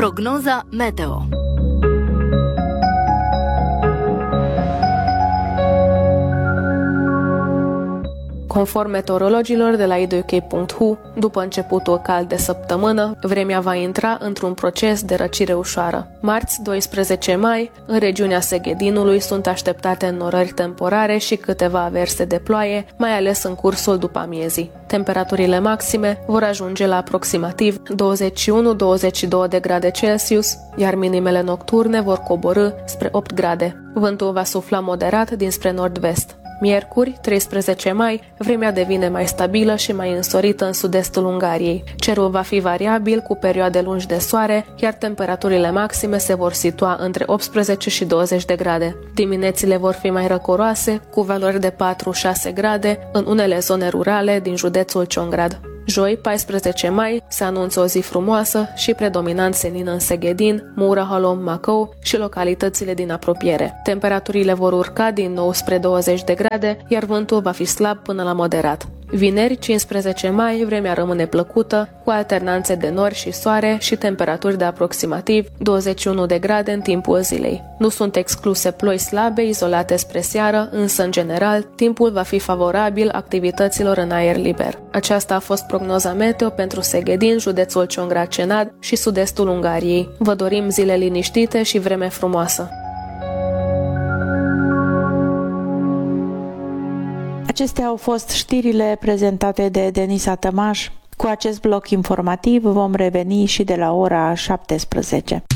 Prognoza meteo. Conform meteorologilor de la iduk.hu, după începutul cald de săptămână, vremea va intra într-un proces de răcire ușoară. Marți, 12 mai, în regiunea Seghedinului sunt așteptate înnorări temporare și câteva averse de ploaie, mai ales în cursul după amiezii. Temperaturile maxime vor ajunge la aproximativ 21-22 de grade Celsius, iar minimele nocturne vor coborî spre 8 grade. Vântul va sufla moderat dinspre nord-vest. Miercuri, 13 mai, vremea devine mai stabilă și mai însorită în sud-estul Ungariei. Cerul va fi variabil, cu perioade lungi de soare, iar temperaturile maxime se vor situa între 18 și 20 de grade. Diminețile vor fi mai răcoroase, cu valori de 4-6 grade în unele zone rurale din județul Ciongrád. Joi, 14 mai, se anunță o zi frumoasă și predominant senină în Seghedin, Mura-Halom, Macău și localitățile din apropiere. Temperaturile vor urca din nou spre 20 de grade, iar vântul va fi slab până la moderat. Vineri, 15 mai, vremea rămâne plăcută, cu alternanțe de nori și soare și temperaturi de aproximativ 21 de grade în timpul zilei. Nu sunt excluse ploi slabe izolate spre seară, însă, în general, timpul va fi favorabil activităților în aer liber. Aceasta a fost prognoza meteo pentru Seghedin, județul Ciongrád și sud-estul Ungariei. Vă dorim zile liniștite și vreme frumoasă! Acestea au fost știrile prezentate de Denisa Tămaș. Cu acest bloc informativ vom reveni și de la ora 17.